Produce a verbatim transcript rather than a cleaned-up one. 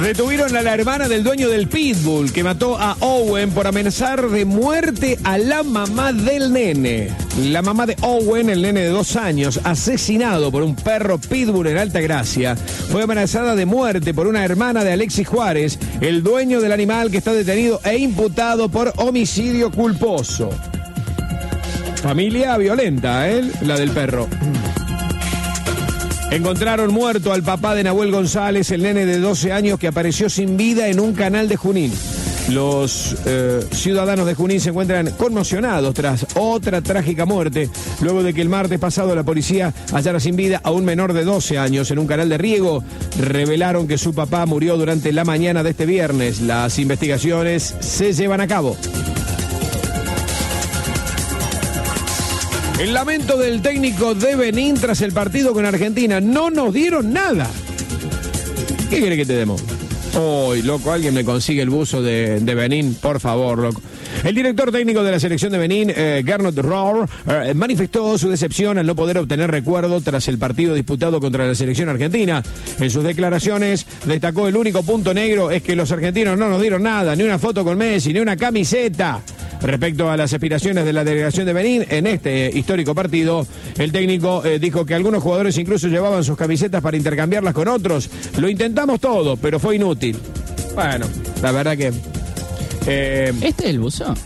Detuvieron a la hermana del dueño del Pitbull que mató a Owen por amenazar de muerte a la mamá del nene. La mamá de Owen, el nene de dos años, asesinado por un perro Pitbull en Altagracia, fue amenazada de muerte por una hermana de Alexis Juárez, el dueño del animal que está detenido e imputado por homicidio culposo. Familia violenta, ¿eh? La del perro. Encontraron muerto al papá de Nahuel González, el nene de doce años que apareció sin vida en un canal de Junín. Los eh, ciudadanos de Junín se encuentran conmocionados tras otra trágica muerte, luego de que el martes pasado la policía hallara sin vida a un menor de doce años en un canal de riego. Revelaron que su papá murió durante la mañana de este viernes. Las investigaciones se llevan a cabo. El lamento del técnico de Benín tras el partido con Argentina. No nos dieron nada. ¿Qué quiere que te demos? Hoy, loco, alguien me consigue el buzo de, de Benín, por favor, loco. El director técnico de la selección de Benín, eh, Gernot Rohr, eh, manifestó su decepción al no poder obtener recuerdo tras el partido disputado contra la selección argentina. En sus declaraciones destacó: el único punto negro es que los argentinos no nos dieron nada, ni una foto con Messi, ni una camiseta. Respecto a las aspiraciones de la delegación de Benín en este histórico partido, el técnico eh, dijo que algunos jugadores incluso llevaban sus camisetas para intercambiarlas con otros. Lo intentamos todo, pero fue inútil. Bueno, la verdad que... Eh, ¿Este es el buzo?